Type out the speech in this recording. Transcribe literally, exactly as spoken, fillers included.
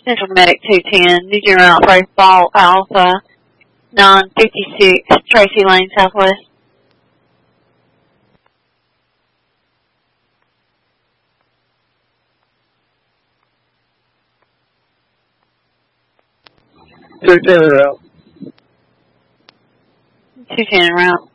Central Medic two ten, New General Outbreak Ball Alpha, nine fifty-six, Tracy Lane, Southwest. two ten route. two ten route.